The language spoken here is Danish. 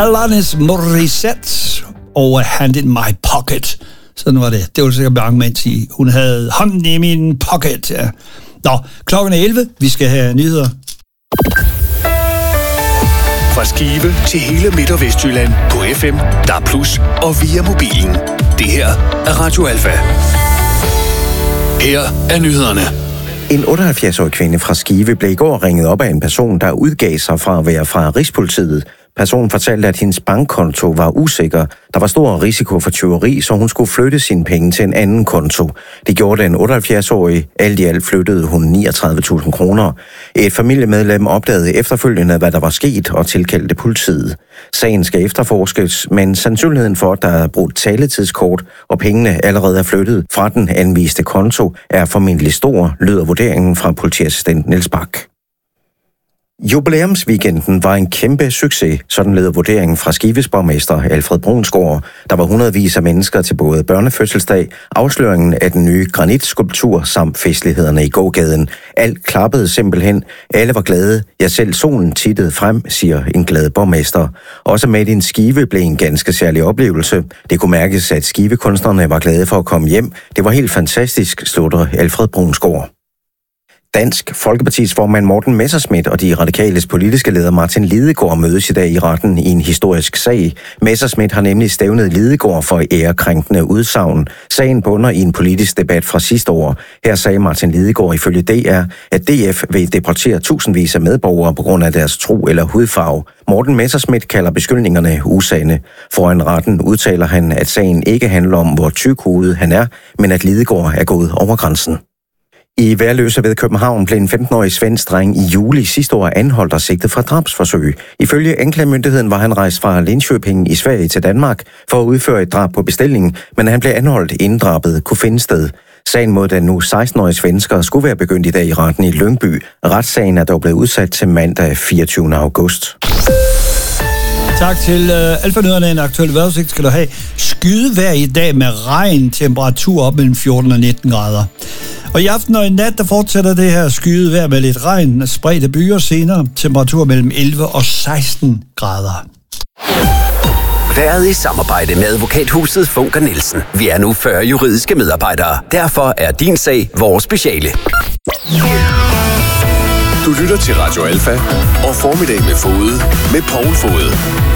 Alanis Morissette og Hand in My Pocket. Sådan var det. Det var sikkert mange mænd sige. Hun havde hånden i min pocket. Ja. Nå, klokken er 11. Vi skal have nyheder. Fra Skive til hele Midt- og Vestjylland på FM, DAB+ og via mobilen. Det her er Radio Alfa. Her er nyhederne. En 78-årig kvinde fra Skive blev i går ringet op af en person, der udgav sig fra at være fra Rigspolitiet. Personen fortalte, at hendes bankkonto var usikker. Der var stor risiko for tyveri, så hun skulle flytte sine penge til en anden konto. Det gjorde den 78-årige. Alt i alt flyttede hun 39.000 kroner. Et familiemedlem opdagede efterfølgende, hvad der var sket, og tilkaldte politiet. Sagen skal efterforskes, men sandsynligheden for, at der er brugt taletidskort, og pengene allerede er flyttet fra den anviste konto, er formentlig stor, lyder vurderingen fra politiassistent Niels Bak. Jubilæumsweekenden var en kæmpe succes, sådan lød vurderingen fra Skives borgmester Alfred Brunsgaard. Der var hundredvis af mennesker til både børnefødselsdag, afsløringen af den nye granitskulptur samt festlighederne i gågaden. Alt klappede simpelthen. Alle var glade. Ja, selv solen tittede frem, siger en glad borgmester. Også med din Skive blev en ganske særlig oplevelse. Det kunne mærkes, at Skive-kunstnerne var glade for at komme hjem. Det var helt fantastisk, slutter Alfred Brunsgaard. Dansk Folkepartis formand Morten Messerschmidt og de radikales politiske leder Martin Lidegaard mødes i dag i retten i en historisk sag. Messerschmidt har nemlig stævnet Lidegaard for ærekrænkende udsagn. Sagen bunder i en politisk debat fra sidste år. Her sagde Martin Lidegaard ifølge DR, at DF vil deportere tusindvis af medborgere på grund af deres tro eller hudfarve. Morten Messerschmidt kalder beskyldningerne usande. Foran retten udtaler han, at sagen ikke handler om, hvor tykhovedet han er, men at Lidegaard er gået over grænsen. I Værløse ved København blev en 15-årig svensk dreng i juli sidste år anholdt og sigtet for drabsforsøg. Ifølge anklagemyndigheden var han rejst fra Linköping i Sverige til Danmark for at udføre et drab på bestilling, men han blev anholdt inden drabet kunne finde sted. Sagen mod den nu 16-årige svensker skulle være begyndt i dag i retten i Lyngby. Retssagen er dog blevet udsat til mandag 24. august. Tak til Alfa-nyhederne. En aktuel vejrudsigt skal du have. Skydevejr i dag med regn, temperatur op mellem 14 og 19 grader. Og i aften og i nat, der fortsætter det her skyede vejr med lidt regn, spredte byer senere, temperatur mellem 11 og 16 grader. Været i samarbejde med advokathuset Funker Nielsen. Vi er nu 40 juridiske medarbejdere. Derfor er din sag vores speciale. Du lytter til Radio Alfa og Formiddag med Fode med Poul Fode.